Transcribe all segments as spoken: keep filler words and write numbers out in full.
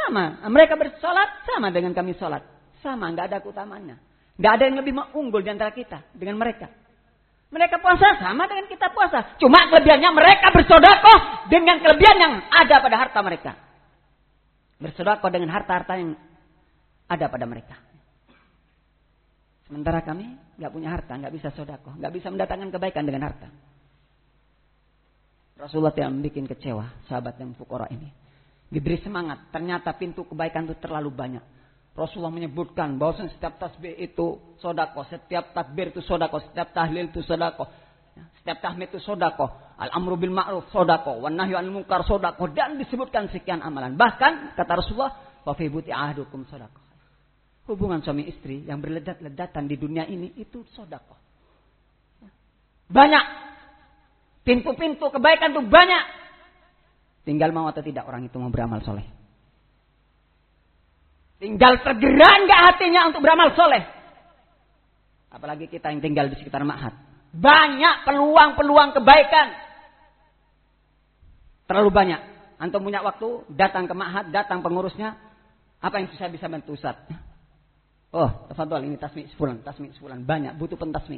sama. Mereka bersolat sama dengan kami solat. Sama, nggak ada keutamaannya. Nggak ada yang lebih unggul di antara kita dengan mereka. Mereka puasa sama dengan kita puasa. Cuma kelebihannya mereka bersedekah dengan kelebihan yang ada pada harta mereka. Bersedekah dengan harta-harta yang ada pada mereka. Sementara kami nggak punya harta, nggak bisa sedekah, nggak bisa mendatangkan kebaikan dengan harta. Rasulullah tidak membuat kecewa sahabat yang fukara ini. Diberi semangat. Ternyata pintu kebaikan itu terlalu banyak. Rasulullah menyebutkan bahwa setiap tasbih itu sedekah, setiap takbir itu sedekah, setiap tahlil itu sedekah, setiap tahmid itu sedekah, al-amru bil ma'ruf sedekah, wan nahyu 'anil munkar sedekah, dan disebutkan sekian amalan. Bahkan kata Rasulullah, wa fi buti ahdukum sedekah. Hubungan suami istri yang berledat-ledatan di dunia ini itu sedekah. Banyak. Pintu-pintu kebaikan itu banyak. Tinggal mau atau tidak orang itu mau beramal soleh. Tinggal tergerak enggak hatinya untuk beramal soleh. Apalagi kita yang tinggal di sekitar ma'had. Banyak peluang-peluang kebaikan. Terlalu banyak. Antum punya waktu, datang ke ma'had, datang pengurusnya. Apa yang saya bisa bantu Ustaz? Oh, tafadhol ini tasmi sebulan, tasmi sebulan. Banyak, butuh pentasmi.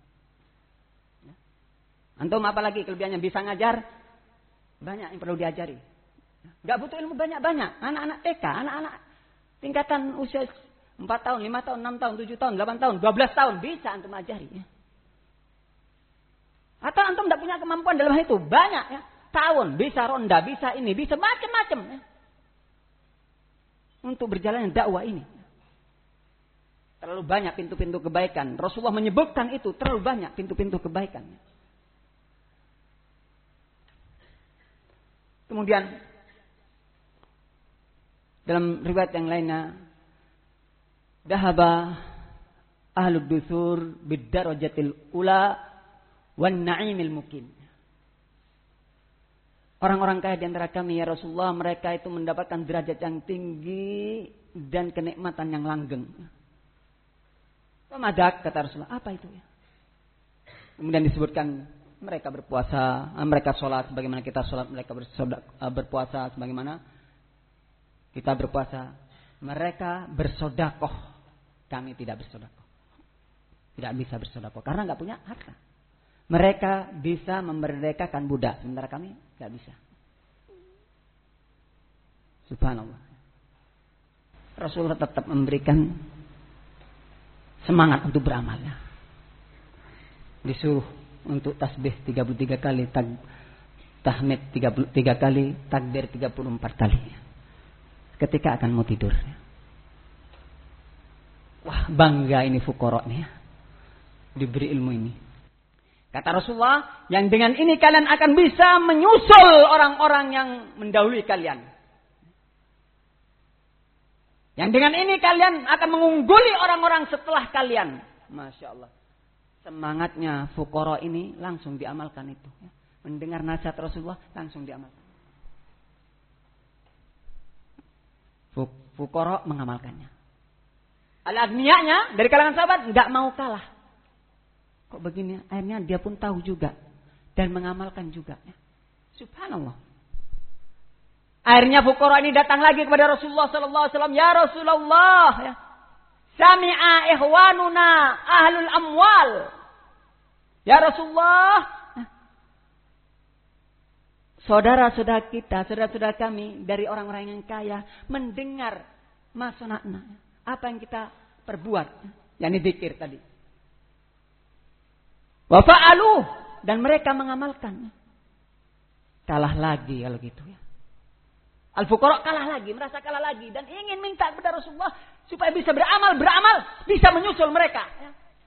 Antum apalagi kelebihannya bisa ngajar? Banyak yang perlu diajari. Enggak butuh ilmu banyak-banyak. Anak-anak T K, anak-anak tingkatan usia empat tahun, lima tahun, enam tahun, tujuh tahun, delapan tahun, dua belas tahun. Bisa antum ajari. Ya. Atau antum tidak punya kemampuan dalam hal itu. Banyak ya. Tahun, bisa ronda, bisa ini, bisa macam-macam. Ya. Untuk berjalannya dakwah ini. Terlalu banyak pintu-pintu kebaikan. Rasulullah menyebutkan itu. Terlalu banyak pintu-pintu kebaikan. Kemudian dalam riwayat yang lainnya, dahaba ahlud dusur bid-darajatil ula wan na'imil mukim. Orang-orang kaya di antara kami ya Rasulullah, mereka itu mendapatkan derajat yang tinggi dan kenikmatan yang langgeng. Pemadak kata Rasulullah, apa itu ya? Kemudian disebutkan mereka berpuasa, mereka sholat sebagaimana kita sholat, mereka berpuasa sebagaimana kita berpuasa. Mereka bersodakoh. Kami tidak bersodakoh. Tidak bisa bersodakoh. Karena nggak punya harta. Mereka bisa memerdekakan budak. Sementara kami nggak bisa. Subhanallah. Rasulullah tetap memberikan semangat untuk beramalnya. Disuruh untuk tasbih tiga puluh tiga kali. Tag, tahmid tiga puluh tiga kali. Takbir tiga puluh empat kali. Ketika akan mau tidur. Wah, bangga ini fuqara nih ya. Diberi ilmu ini. Kata Rasulullah, yang dengan ini kalian akan bisa menyusul orang-orang yang mendahului kalian. Yang dengan ini kalian akan mengungguli orang-orang setelah kalian. Masya Allah. Semangatnya fuqara ini langsung diamalkan itu. Mendengar nasihat Rasulullah langsung diamalkan. Fuqara mengamalkannya. Al-aghniyanya dari kalangan sahabat nggak mau kalah. Kok begini? Akhirnya dia pun tahu juga dan mengamalkan juga. Subhanallah. Akhirnya fuqara ini datang lagi kepada Rasulullah sallallahu alaihi wasallam, "Ya Rasulullah, ya. Sami'a ikhwanuna ahlul amwal." Ya Rasulullah, saudara-saudara kita, saudara-saudara kami dari orang-orang yang kaya mendengar masunatna, apa yang kita perbuat, yakni zikir tadi. Wa fa'alu, dan mereka mengamalkan. Kalah lagi kalau gitu ya. Al-fuqara kalah lagi, merasa kalah lagi dan ingin minta kepada Rasulullah supaya bisa beramal, beramal, bisa menyusul mereka. Ya.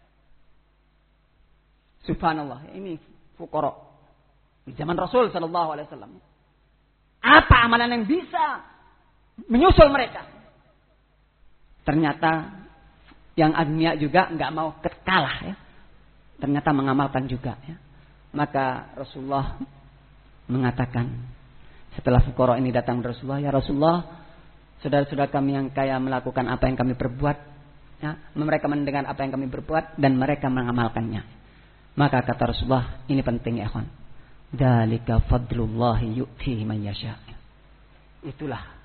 Subhanallah, ini fuqara. Di zaman Rasul sallallahu alaihi wasallam. Apa amalan yang bisa menyusul mereka? Ternyata yang agnia juga enggak mau kalah ya. Ternyata mengamalkan juga ya. Maka Rasulullah mengatakan setelah fuqara ini datang ke Rasulullah, "Ya Rasulullah, saudara-saudara kami yang kaya melakukan apa yang kami perbuat, ya, mereka mendengar apa yang kami perbuat dan mereka mengamalkannya." Maka kata Rasulullah, ini penting ya, ikhwan. Dzalika fadlullahi yu'tihi man yasha. Itulah